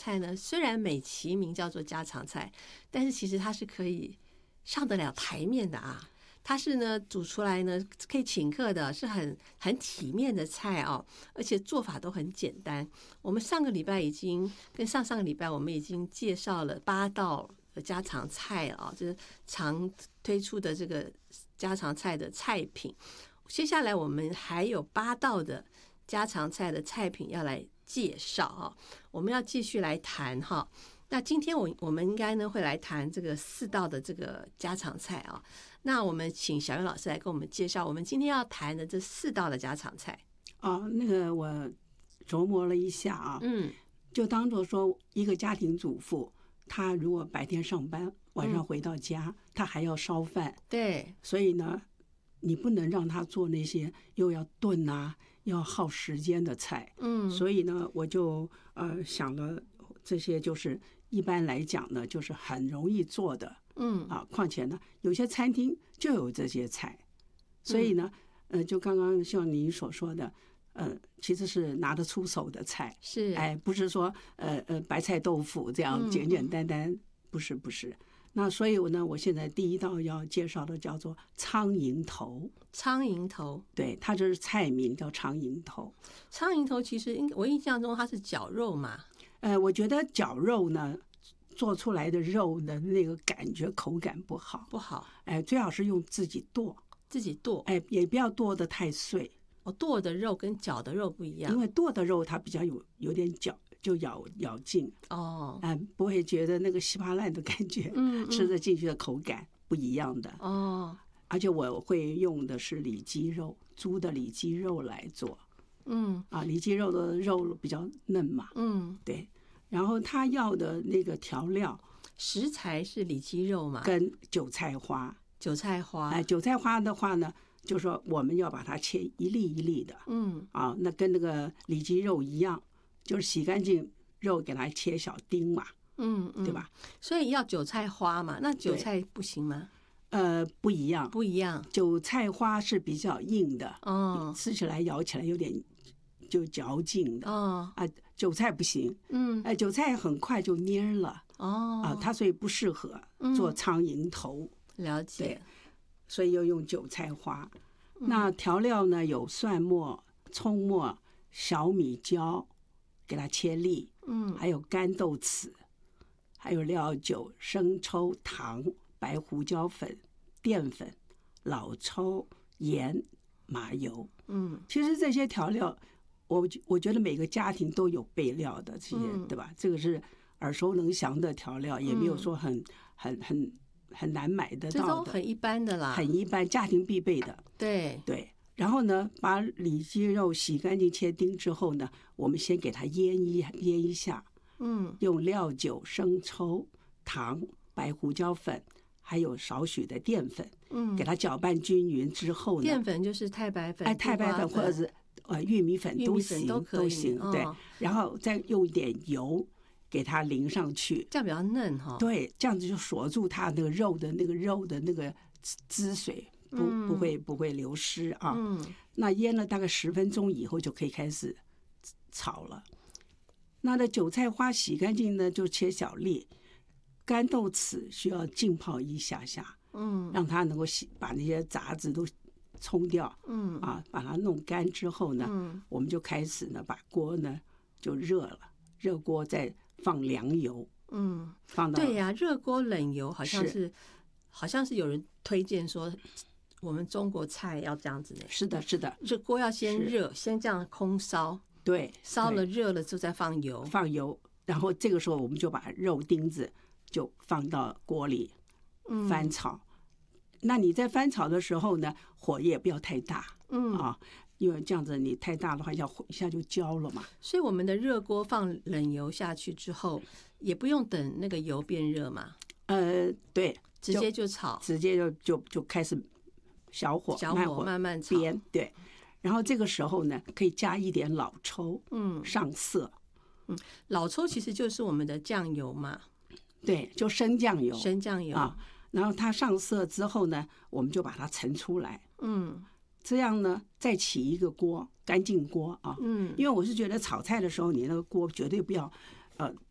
菜呢，虽然美其名叫做家常菜，但是其实它是可以上得了台面的啊。它是呢煮出来呢可以请客的，是很体面的菜哦，而且做法都很简单。我们上个礼拜已经跟上个礼拜我们已经介绍了8道家常菜啊，就是常推出的这个家常菜的菜品。接下来我们还有8道的家常菜的菜品要来介绍啊，我们要继续来谈哈。那今天我们应该呢会来谈这个4道的这个家常菜啊。那我们请小云老师来跟我们介绍我们今天要谈的这4道的家常菜。 那个我琢磨了一下啊，就当作说一个家庭主妇，她如果白天上班，晚上回到家，她还要烧饭， 对， 所以呢，你不能让她做那些又要炖啊，要耗时间的菜，所以呢，我就想了这些，就是一般来讲呢，就是很容易做的，况且呢，有些餐厅就有这些菜，所以呢，就刚刚像你所说的，其实是拿得出手的菜， 是， 不是说白菜豆腐这样简简单单，不是。那所以呢，我现在第一道要介绍的叫做苍蝇头。 苍蝇头， 对，它这是菜名叫苍蝇头。 苍蝇头其实我印象中它是绞肉嘛。 我觉得绞肉呢，做出来的肉的那个感觉口感不好，最好是用自己剁，也不要剁得太碎。 剁的肉跟绞的肉不一样， 因为剁的肉它比较有点嚼，就咬劲不会觉得那个稀巴烂的感觉，吃得进去的口感不一样的而且我会用的是里脊肉，猪的里脊肉来做，里脊肉的肉比较嫩嘛，对。然后他要的那个调料食材是里脊肉嘛， 跟韭菜花韭菜花的话呢，就是说我们要把它切一粒一粒的，那跟那个里脊肉一样，就是洗干净肉给它切小丁嘛，对吧？ 所以要韭菜花嘛，那韭菜不行吗？ 不一样，韭菜花是比较硬的，吃起来咬起来有点就嚼劲的，韭菜不行，韭菜很快就蔫了，它所以不适合做苍蝇头， 了解。 所以要用韭菜花。那调料呢，有蒜末、葱末、小米椒，给它切粒，还有干豆豉，还有料酒、生抽、糖、白胡椒粉、淀粉、老抽、盐、麻油。其实这些调料，我觉得每个家庭都有备料的，这些对吧？这个是耳熟能详的调料，也没有说很难买得到的， 这都很一般的啦， 很一般，家庭必备的。对。然后呢，把里脊肉洗干净切丁之后呢，我们先给它腌一下，用料酒、生抽、糖、白胡椒粉，还有少许的淀粉，给它搅拌均匀之后呢， 淀粉就是太白粉， 太白粉或者是玉米粉都行，对。然后再用一点油给它淋上去， 这样比较嫩哈。 对，这样子就锁住它那个肉的那个汁水，不会流失啊。那腌了大概10分钟以后就可以开始炒了。那韭菜花洗干净呢，就切小粒。干豆豉需要浸泡一下下，让它能够把那些杂质都冲掉，把它弄干之后呢，我们就开始呢把锅呢就热了，热锅再放凉油，放到， 对呀，热锅冷油好像是有人推荐说我们中国菜要这样子的， 是的， 这锅要先热，先这样空烧， 对， 烧了热了之后再放油， 然后这个时候我们就把肉丁子就放到锅里翻炒。那你在翻炒的时候呢，火也不要太大，因为这样子你太大的话，一下就焦了嘛。 所以我们的热锅放冷油下去之后，也不用等那个油变热嘛。 对， 直接就炒， 直接就开始小火慢慢炒， 对。然后这个时候呢，可以加一点老抽，上色。 老抽其实就是我们的酱油嘛。 对，就生酱油啊。 然后它上色之后呢，我们就把它盛出来。这样呢，再起一个锅，干净锅啊。因为我是觉得炒菜的时候，你那个锅绝对不要